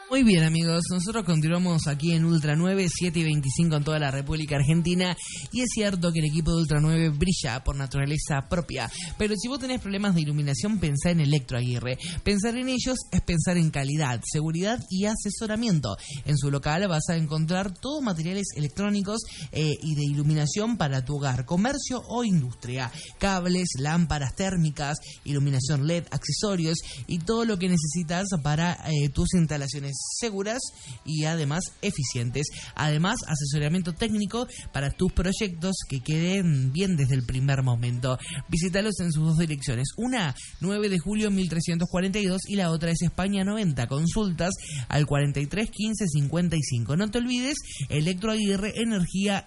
Muy bien, amigos, nosotros continuamos aquí en Ultra 9, 7 y 25 en toda la República Argentina, y es cierto que el equipo de Ultra 9 brilla por naturaleza propia, pero si vos tenés problemas de iluminación, pensá en Electro Aguirre. Pensar en ellos es pensar en calidad, seguridad y asesoramiento. En su local vas a encontrar todos materiales electrónicos y de iluminación para tu hogar, comercio o industria, cables, lámparas térmicas, iluminación LED, accesorios y todo lo que necesitas para tus instalaciones seguras y además eficientes. Además, asesoramiento técnico para tus proyectos que queden bien desde el primer momento. Visítalos en sus dos direcciones. Una, 9 de julio 1342 y la otra es España 90. Consultas al 43 15 55. No te olvides, Electro Aguirre, energía,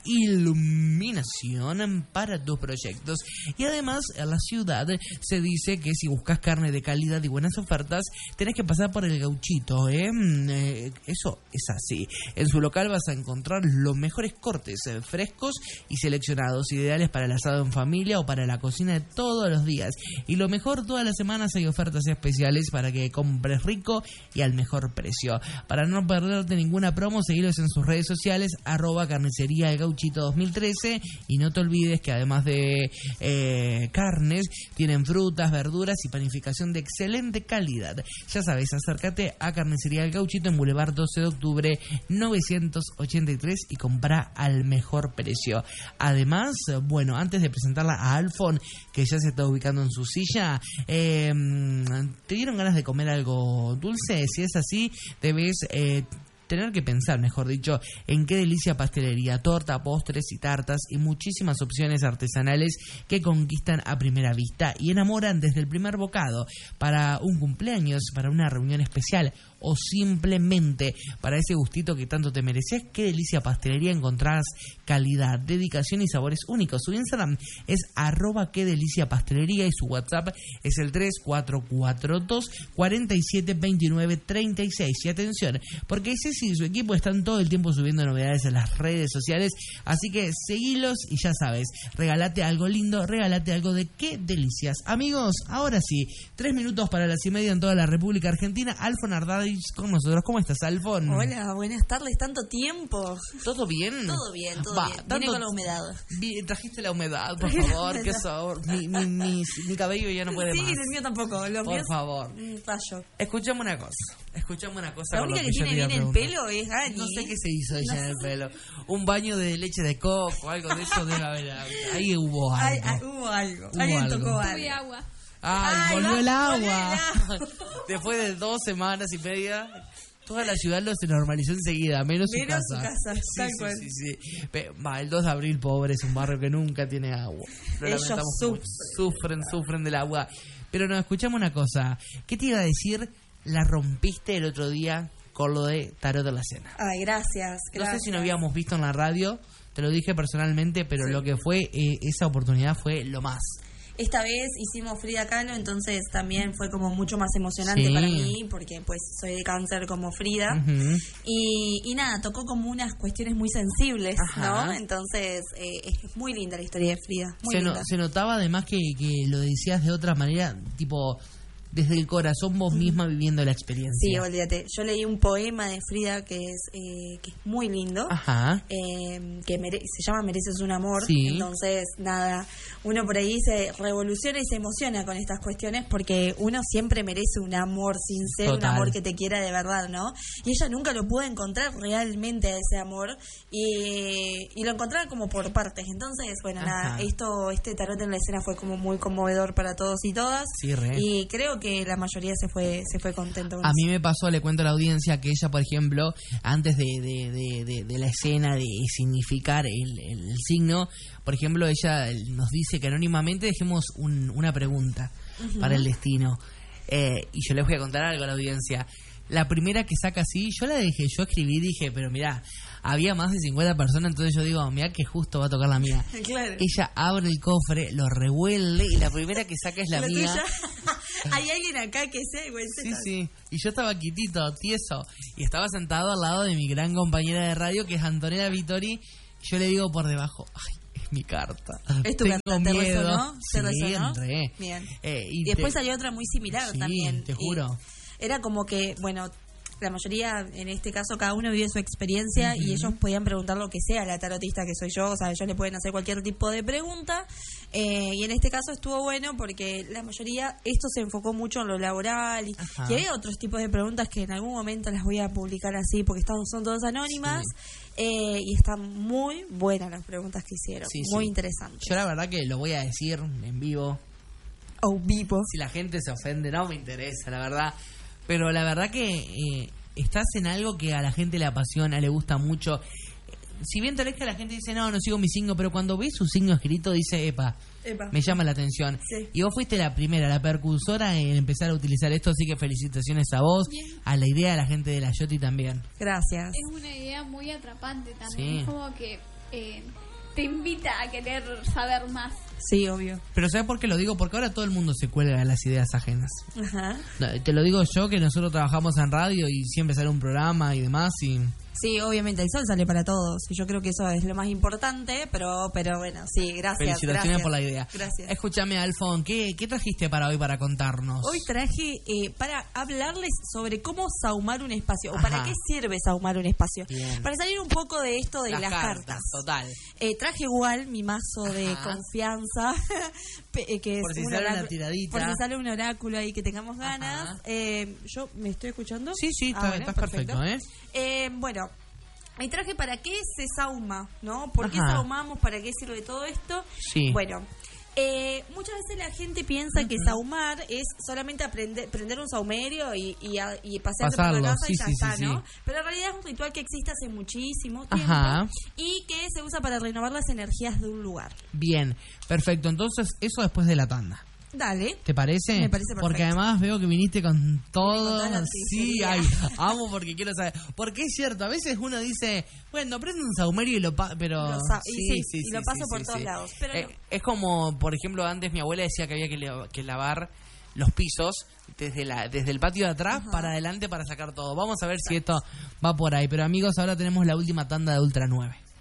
iluminación para tus proyectos. Y además, en la ciudad se dice que si buscas carne de calidad y buenas ofertas, tenés que pasar por el Gauchito, eso es así. En su local vas a encontrar los mejores cortes frescos y seleccionados, ideales para el asado en familia o para la cocina de todos los días. Y lo mejor, todas las semanas hay ofertas especiales para que compres rico y al mejor precio. Para no perderte ninguna promo, seguilos en sus redes sociales, @carnicería El Gauchito 2013, y no te olvides que además de carnes, tienen frutas, verduras y panificación de excelente calidad. Ya sabes, acércate a Carnicería El Gauchito en Boulevard 12 de octubre 983 y compra al mejor precio. Además, bueno, antes de presentarla a Alfon, que ya se está ubicando en su silla, ¿te dieron ganas de comer algo dulce? Si es así, debes tener que pensar, mejor dicho, en Qué Delicia Pastelería, torta, postres y tartas y muchísimas opciones artesanales que conquistan a primera vista y enamoran desde el primer bocado. Para un cumpleaños, para una reunión especial o simplemente para ese gustito que tanto te mereces, Qué Delicia Pastelería encontrarás calidad, dedicación y sabores únicos. Su Instagram es @Qué Delicia Pastelería y su WhatsApp es el 3442 47 29 36. Y atención, porque Ceci y su equipo están todo el tiempo subiendo novedades en las redes sociales, así que seguilos y ya sabes, regálate algo lindo, regálate algo de Qué Delicias. Amigos, ahora sí, 3 minutos para las 1:30 en toda la República Argentina. Alfon Ardadi con nosotros. ¿Cómo estás, Alfon? Hola, buenas tardes, tanto tiempo. ¿Todo bien? Todo bien, todo bien. Vine con la humedad. Trajiste la humedad, por favor, qué sabor. Mi cabello ya no puede más. Sí, el mío tampoco. Por favor. Rayo. Escuchame una cosa. La única que tiene bien el pelo es Ani. No sé qué se hizo ella en el pelo. Un baño de leche de coco, algo de eso debe haber. Ahí hubo algo. Hubo algo. Alguien tocó algo. Agua. Ay, volvió el agua. Después de 2 semanas y media, toda la ciudad se normalizó enseguida, menos su casa. Tal cual. Sí. El 2 de abril, pobre, es un barrio que nunca tiene agua. Ellos sufren del agua. Pero no, escuchamos una cosa. ¿Qué te iba a decir? La rompiste el otro día con lo de Tarot de la Cena. Ay, gracias. No sé si no habíamos visto en la radio, te lo dije personalmente, pero lo que fue esa oportunidad fue lo más. Esta vez hicimos Frida Kahlo, entonces también fue como mucho más emocionante para mí, porque pues soy de cáncer como Frida. Uh-huh. Y nada, tocó como unas cuestiones muy sensibles, ¿no? Entonces es muy linda la historia de Frida. Se notaba además que lo decías de otra manera, tipo desde el corazón vos misma viviendo la experiencia. Sí, olvídate. Yo leí un poema de Frida que es muy lindo. Ajá. Que se llama Mereces un amor. Sí. Entonces, nada, uno por ahí se revoluciona y se emociona con estas cuestiones porque uno siempre merece un amor sincero, un amor que te quiera de verdad, ¿no? Y ella nunca lo pudo encontrar realmente a ese amor y lo encontraba como por partes. Entonces, bueno, nada, este tarot en la escena fue como muy conmovedor para todos y todas. Sí, re. Y creo que la mayoría se fue contento con a eso. mí me pasó, le cuento a la audiencia, que ella, por ejemplo, antes de la escena de significar el signo, por ejemplo, ella nos dice que anónimamente dejemos una pregunta para el destino. Y yo les voy a contar algo a la audiencia. La primera que saca así, yo escribí, dije, pero mirá, había más de 50 personas, entonces yo digo, mirá que justo va a tocar la mía. Claro. Ella abre el cofre, lo revuelve y la primera que saca es la mía. Tuya. Hay alguien acá que sea igual. Sí. Y yo estaba quietito, tieso, y estaba sentado al lado de mi gran compañera de radio, que es Antonella Vittori. Yo le digo por debajo, ay, es mi carta. Es tu Tengo carta, miedo. ¿te resonó? Re. Bien. Y después salió otra muy similar también. Te juro. Era como que, bueno, la mayoría, en este caso, cada uno vive su experiencia y ellos podían preguntar lo que sea a la tarotista que soy yo, o sea, ellos le pueden hacer cualquier tipo de pregunta, y en este caso estuvo bueno porque la mayoría, esto se enfocó mucho en lo laboral, y hay otros tipos de preguntas que en algún momento las voy a publicar así, porque son todas anónimas, y están muy buenas las preguntas que hicieron, muy interesantes. Yo la verdad que lo voy a decir en vivo. Vivo. Si la gente se ofende, no me interesa, la verdad. Pero la verdad que estás en algo que a la gente le apasiona, le gusta mucho. Si bien tal vez que la gente dice, no sigo mi signo, pero cuando ves su signo escrito dice, epa, me llama la atención. Sí. Y vos fuiste la primera, la precursora en empezar a utilizar esto, así que felicitaciones a vos, a la idea de la gente de la Yoti también. Gracias. Es una idea muy atrapante también, es como que te invita a querer saber más. Sí, obvio. Pero ¿sabes por qué lo digo? Porque ahora todo el mundo se cuelga de las ideas ajenas. Ajá. Te lo digo yo, que nosotros trabajamos en radio y siempre sale un programa y demás y... Sí, obviamente el sol sale para todos y yo creo que eso es lo más importante, pero bueno, sí, gracias. Felicitaciones por la idea. Gracias. Escúchame, Alfon, ¿qué trajiste para hoy para contarnos? Hoy traje para hablarles sobre cómo saumar un espacio, o para qué sirve saumar un espacio. Bien. Para salir un poco de esto de las cartas. Total. Traje igual mi mazo de confianza, que por es si sale una tiradita. Por si sale un oráculo ahí que tengamos ganas. ¿Yo me estoy escuchando? Sí, estás perfecto. Bueno, ahí traje para qué se sauma, ¿no? ¿Por qué saumamos? ¿Para qué sirve todo esto? Sí. Bueno, muchas veces la gente piensa que saumar es solamente prender un saumerio y pasearte por la casa y ya está, ¿no? Pero en realidad es un ritual que existe hace muchísimo tiempo y que se usa para renovar las energías de un lugar. Bien, perfecto. Entonces, eso después de la tanda. Dale. ¿Te parece? Me parece perfecto. Porque además veo que viniste con todo. Sí, amo porque quiero saber. Porque es cierto, a veces uno dice, bueno, prende un saumerio y lo paso por todos lados. Pero no. Es como, por ejemplo, antes mi abuela decía que había que lavar los pisos desde el patio de atrás para adelante para sacar todo. Vamos a ver si esto va por ahí. Pero amigos, ahora tenemos la última tanda de Ultra 9.